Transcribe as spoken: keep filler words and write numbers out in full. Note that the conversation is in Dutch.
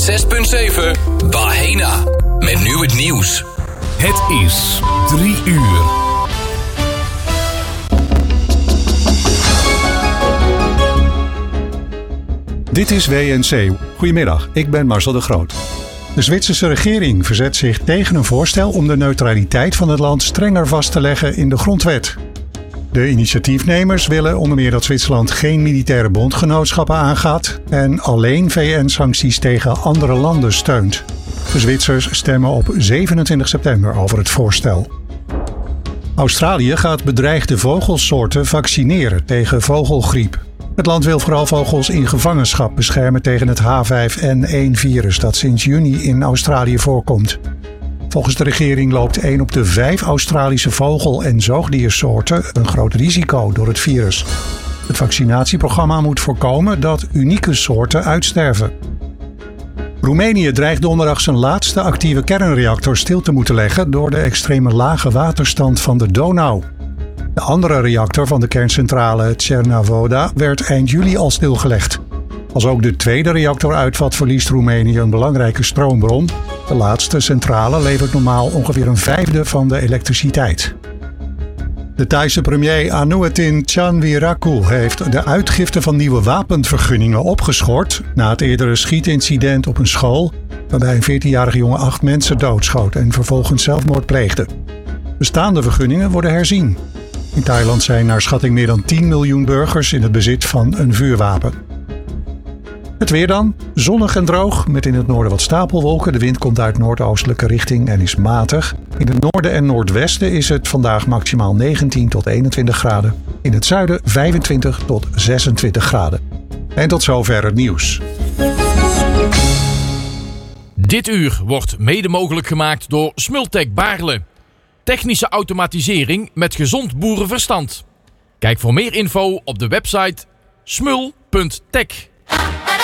zes punt zeven Bahena. Met nu het nieuws. Het is drie uur. Dit is W N C. Goedemiddag, ik ben Marcel de Groot. De Zwitserse regering verzet zich tegen een voorstel om de neutraliteit van het land strenger vast te leggen in de grondwet. De initiatiefnemers willen onder meer dat Zwitserland geen militaire bondgenootschappen aangaat en alleen V N-sancties tegen andere landen steunt. De Zwitsers stemmen op zevenentwintig september over het voorstel. Australië gaat bedreigde vogelsoorten vaccineren tegen vogelgriep. Het land wil vooral vogels in gevangenschap beschermen tegen het H vijf N één virus dat sinds juni in Australië voorkomt. Volgens de regering loopt één op de vijf Australische vogel- en zoogdiersoorten een groot risico door het virus. Het vaccinatieprogramma moet voorkomen dat unieke soorten uitsterven. Roemenië dreigt donderdag zijn laatste actieve kernreactor stil te moeten leggen door de extreme lage waterstand van de Donau. De andere reactor van de kerncentrale Cernavoda werd eind juli al stilgelegd. Als ook de tweede reactor uitvalt, verliest Roemenië een belangrijke stroombron. De laatste centrale levert normaal ongeveer een vijfde van de elektriciteit. De Thaise premier Anutin Chanvirakul heeft de uitgifte van nieuwe wapenvergunningen opgeschort na het eerdere schietincident op een school, waarbij een veertienjarige jongen acht mensen doodschoot en vervolgens zelfmoord pleegde. Bestaande vergunningen worden herzien. In Thailand zijn naar schatting meer dan tien miljoen burgers in het bezit van een vuurwapen. Het weer dan. Zonnig en droog, met in het noorden wat stapelwolken. De wind komt uit noordoostelijke richting en is matig. In het noorden en noordwesten is het vandaag maximaal negentien tot eenentwintig graden. In het zuiden vijfentwintig tot zesentwintig graden. En tot zover het nieuws. Dit uur wordt mede mogelijk gemaakt door Smultec Baarle. Technische automatisering met gezond boerenverstand. Kijk voor meer info op de website smul punt tech.